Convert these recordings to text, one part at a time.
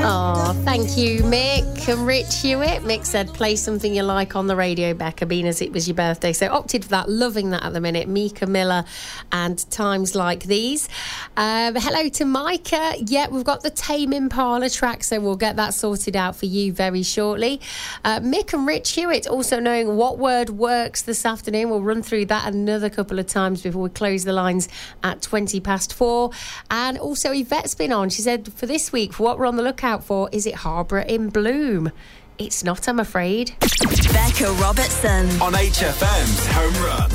Oh, thank you, Mick and Rich Hewitt. Mick said, play something you like on the radio, Becca, being as it was your birthday. So opted for that, loving that at the minute. Mika Miller and Times Like These. Hello to Micah. Yeah, we've got the Tame Impala track, so we'll get that sorted out for you very shortly. Mick and Rich Hewitt also knowing what word works this afternoon. We'll run through that another couple of times before we close the lines at 4:20. And also Yvette's been on. She said, for this week, for what we're on the lookout for, is it Harborough in bloom? It's not, I'm afraid. Becca Robertson on HFM's Home Run.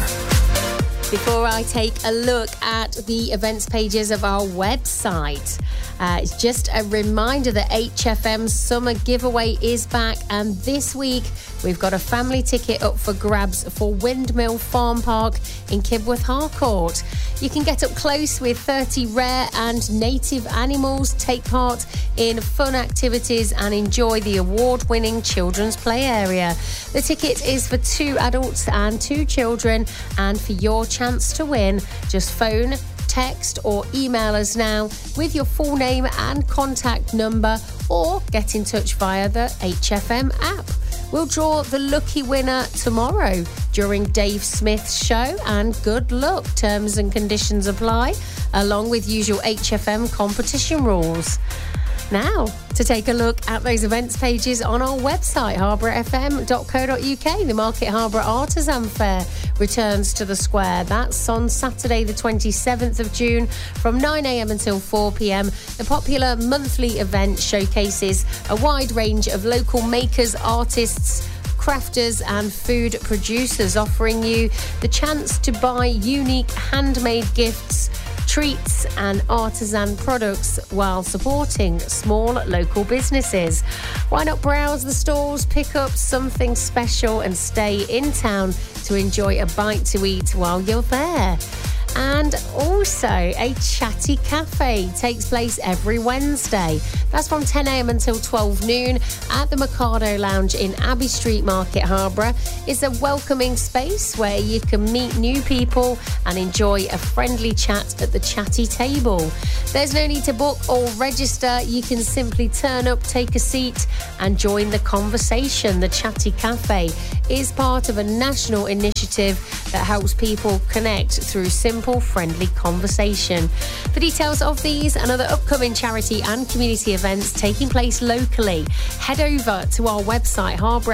Before I take a look at the events pages of our website, it's just a reminder that HFM's summer giveaway is back, and this week we've got a family ticket up for grabs for Windmill Farm Park in Kibworth Harcourt. You can get up close with 30 rare and native animals, take part in fun activities and enjoy the award-winning children's play area. The ticket is for 2 adults and 2 children, and for your chance to win, just phone, text or email us now with your full name and contact number, or get in touch via the HFM app. We'll draw the lucky winner tomorrow during Dave Smith's show, and good luck. Terms and conditions apply, along with usual HFM competition rules. Now, to take a look at those events pages on our website, harbourfm.co.uk. The Market Harborough Artisan Fair returns to the square. That's on Saturday the 27th of June from 9am until 4pm. The popular monthly event showcases a wide range of local makers, artists, crafters and food producers, offering you the chance to buy unique handmade gifts, treats and artisan products while supporting small local businesses. Why not browse the stalls, pick up something special and stay in town to enjoy a bite to eat while you're there. And also a chatty cafe takes place every Wednesday. That's from 10am until 12 noon at the Mikado Lounge in Abbey Street, Market Harborough. It's a welcoming space where you can meet new people and enjoy a friendly chat at the chatty table. There's no need to book or register. You can simply turn up, take a seat and join the conversation. The Chatty Cafe is part of a national initiative that helps people connect through simple, friendly conversation. For details of these and other upcoming charity and community events taking place locally, head over to our website,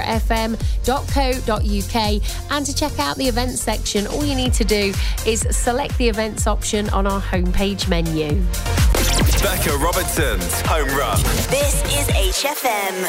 harbourfm.co.uk, and to check out the events section, all you need to do is select the events option on our homepage menu. Becca Robertson's Home Run. This is HFM.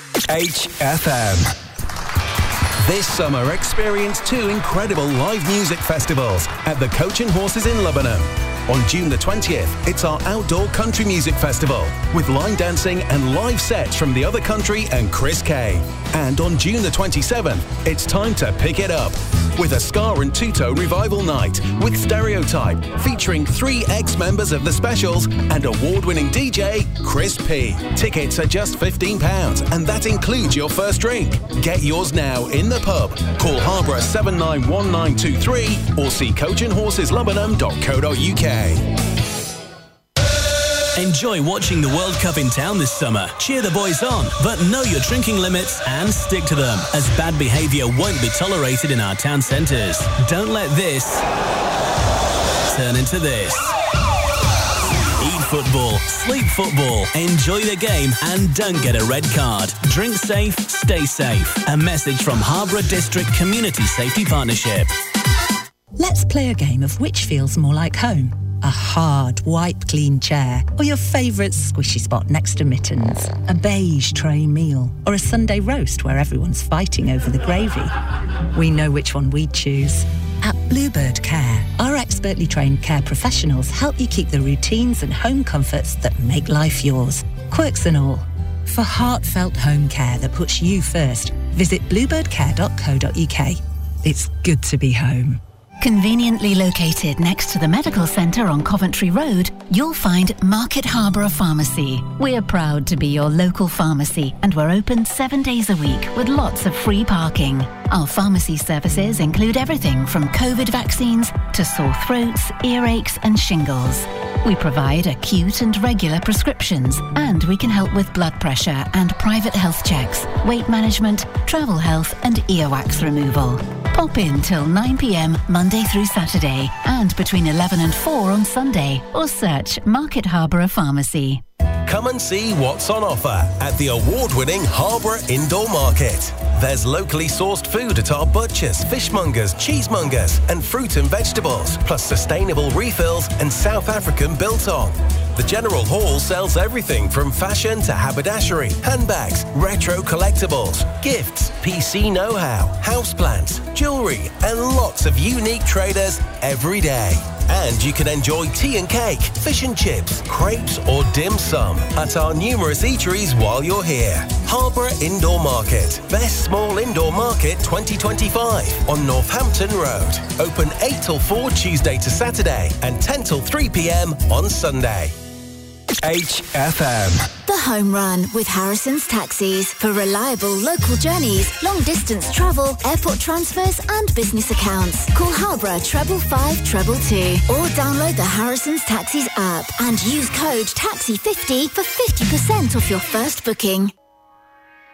HFM. This summer, experience 2 incredible live music festivals at the Coach and Horses in Lebanon. On June the 20th, it's our outdoor country music festival with line dancing and live sets from The Other Country and Chris Kay. And on June the 27th, it's time to pick it up with a ska and two-tone revival night with Stereotype, featuring 3 ex-members of the Specials and award-winning DJ Chris P. Tickets are just £15, and that includes your first drink. Get yours now in the pub. Call Harborough 791923 or see coachandhorseslebanon.co.uk. Enjoy watching the World Cup in town this summer. Cheer the boys on, but know your drinking limits and stick to them, as bad behaviour won't be tolerated in our town centres. Don't let this turn into this. Eat football, sleep football, enjoy the game and don't get a red card. Drink safe, stay safe. A message from Harborough District Community Safety Partnership. Let's play a game of which feels more like home. A hard, wipe-clean chair, or your favourite squishy spot next to mittens, a beige tray meal, or a Sunday roast where everyone's fighting over the gravy. We know which one we'd choose. At Bluebird Care, our expertly trained care professionals help you keep the routines and home comforts that make life yours, quirks and all. For heartfelt home care that puts you first, visit bluebirdcare.co.uk. It's good to be home. Conveniently located next to the medical centre on Coventry Road, you'll find Market Harborough Pharmacy. We're proud to be your local pharmacy, and we're open 7 days a week with lots of free parking. Our pharmacy services include everything from COVID vaccines to sore throats, earaches and shingles. We provide acute and regular prescriptions, and we can help with blood pressure and private health checks, weight management, travel health and earwax removal. Pop in till 9 p.m. Monday through Saturday and between 11 and 4 on Sunday, or search Market Harborough Pharmacy. Come and see what's on offer at the award-winning Harborough Indoor Market. There's locally sourced food at our butchers, fishmongers, cheesemongers and fruit and vegetables, plus sustainable refills and South African biltong. The General Hall sells everything from fashion to haberdashery, handbags, retro collectibles, gifts, PC know-how, houseplants, jewellery and lots of unique traders every day. And you can enjoy tea and cake, fish and chips, crepes or dim sum at our numerous eateries while you're here. Harborough Indoor Market. Best Small Indoor Market 2025 on Northampton Road. Open 8 till 4 Tuesday to Saturday and 10 till 3 p.m. on Sunday. HFM. The Home Run with Harrison's Taxis for reliable local journeys, long distance travel, airport transfers and business accounts. Call Harborough 555 222 or download the Harrison's Taxis app and use code TAXI50 for 50% off your first booking.